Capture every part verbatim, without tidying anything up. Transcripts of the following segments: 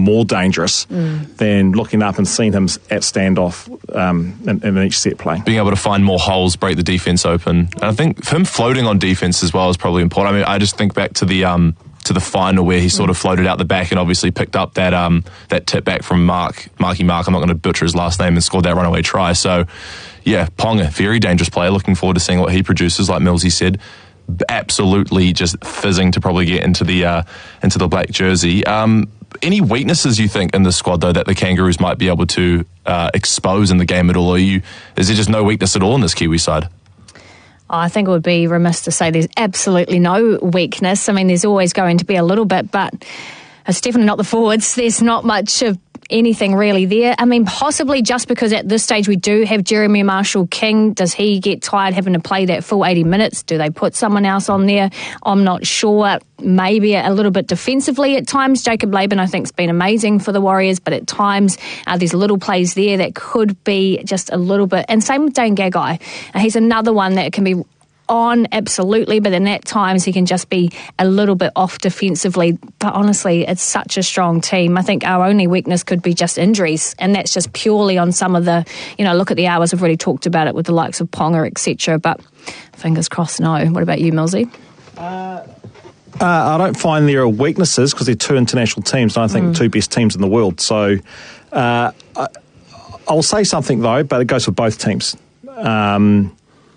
more dangerous mm. than looking up and seeing him at standoff um, in, in each set play. Being able to find more holes, break the defence open. And I think him floating on defence as well is probably important. I mean, I just think back to the um, to the final where he sort of floated out the back and obviously picked up that um, that tip back from Mark, Marky Mark, I'm not going to butcher his last name, and scored that runaway try. So, yeah, Ponga, very dangerous player. Looking forward to seeing what he produces, like Millsy said. Absolutely just fizzing to probably get into the uh, into the black jersey. Um, any weaknesses you think in the squad, though, that the Kangaroos might be able to uh, expose in the game at all? Or are you, is there just no weakness at all in this Kiwi side? I think it would be remiss to say there's absolutely no weakness. I mean, there's always going to be a little bit, but it's definitely not the forwards. There's not much of anything really there. I mean, possibly just because at this stage we do have Jeremy Marshall-King. Does he get tired having to play that full eighty minutes? Do they put someone else on there? I'm not sure. Maybe a little bit defensively at times. Jacob Laban, I think, has been amazing for the Warriors, but at times uh, there's little plays there that could be just a little bit. And same with Dane Gagai. Uh, he's another one that can be on, absolutely, but then at times he can just be a little bit off defensively. But honestly, it's such a strong team. I think our only weakness could be just injuries, and that's just purely on some of the, you know, look at the hours. I've already talked about it with the likes of Ponga, et cetera. But fingers crossed, no. What about you, Millsy? Uh, uh, I don't find there are weaknesses because they're two international teams, and I think mm. the two best teams in the world. So uh, I, I'll say something, though, but it goes for both teams. Um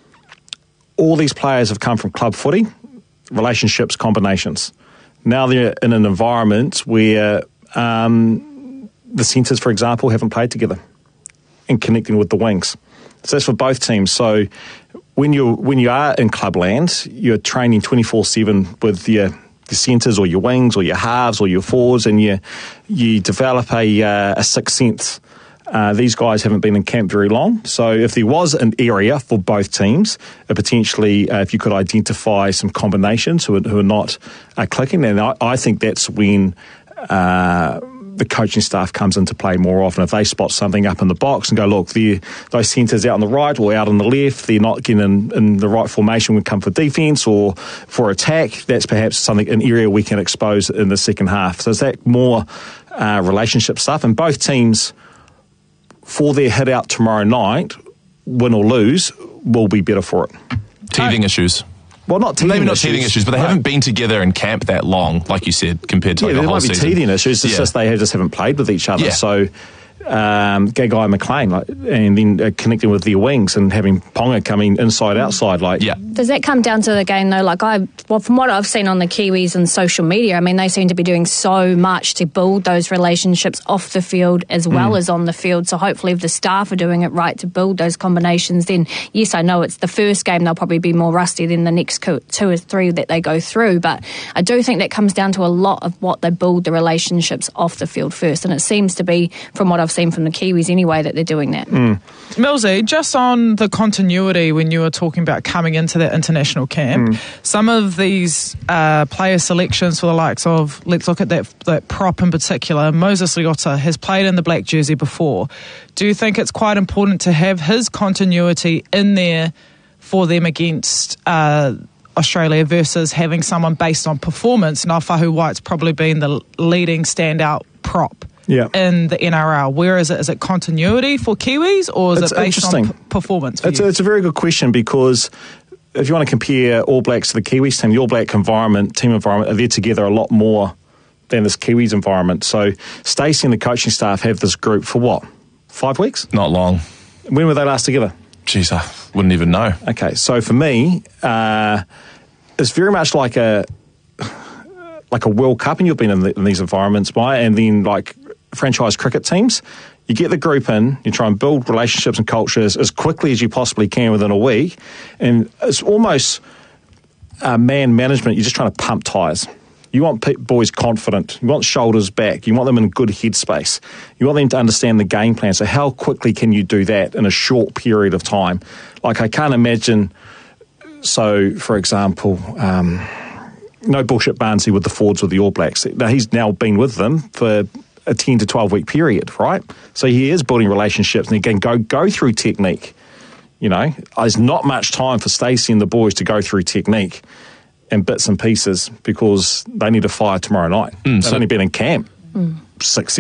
All these players have come from club footy, relationships, combinations. Now they're in an environment where um, the centres, for example, haven't played together and connecting with the wings. So that's for both teams. So when you when you are in clubland, you're training twenty-four seven with your, your centres or your wings or your halves or your forwards, and you you develop a, uh, a sixth sense. Uh, these guys haven't been in camp very long, so if there was an area for both teams, uh, potentially uh, if you could identify some combinations who are, who are not uh, clicking, then I, I think that's when uh, the coaching staff comes into play more often. If they spot something up in the box and go, look, those centres out on the right or out on the left, they're not getting in, in the right formation when it comes for defence or for attack, that's perhaps something, an area we can expose in the second half. So is that more uh, relationship stuff? And both teams, for their hit out tomorrow night, win or lose, will be better for it. Teething uh, issues. Well, not teething Maybe not issues. teething issues, but they no. haven't been together in camp that long, like you said, compared to yeah, like there a whole might be season. teething issues. It's yeah. just they have, just haven't played with each other. Yeah. So um, Gagai McLean, like, and then uh, connecting with their wings and having Ponga coming inside outside, like yeah. Does that come down to the game though? Like I, well, from what I've seen on the Kiwis and social media, I mean, they seem to be doing so much to build those relationships off the field as well mm. as on the field. So hopefully, if the staff are doing it right to build those combinations, then yes, I know it's the first game they'll probably be more rusty than the next two or three that they go through. But I do think that comes down to a lot of what they build the relationships off the field first, and it seems to be, from what I've seen from the Kiwis anyway, that they're doing that. Mm. Millsy, just on the continuity when you were talking about coming into that international camp, mm. some of these uh, player selections for the likes of, let's look at that, that prop in particular, Moses Leota has played in the black jersey before. Do you think it's quite important to have his continuity in there for them against uh, Australia versus having someone based on performance? Now, Fahu White's probably been the leading standout prop yeah. in the N R L. Where is it? Is it continuity for Kiwis, or is it's it based on p- performance for it's you? a, it's a very good question, because if you want to compare All Blacks to the Kiwis team, the All Black environment, team environment, they're together a lot more than this Kiwis environment. So Stacey and the coaching staff have this group for what? Five weeks? Not long. When were they last together? Jeez, I wouldn't even know. Okay, so for me, uh, it's very much like a like a World Cup, and you've been in, the, in these environments, by, and then like franchise cricket teams. You get the group in, you try and build relationships and cultures as quickly as you possibly can within a week, and it's almost uh, man management. You're just trying to pump tyres. You want pe- boys confident. You want shoulders back. You want them in good headspace. You want them to understand the game plan. So how quickly can you do that in a short period of time? Like, I can't imagine, so, for example, um, no bullshit Barnsley with the forwards with the All Blacks. Now, he's now been with them for a ten to twelve week period, right? So he is building relationships, and he can go, go through technique. You know, there's not much time for Stacey and the boys to go through technique and bits and pieces, because they need to fire tomorrow night. Mm, They've so only been in camp mm. six,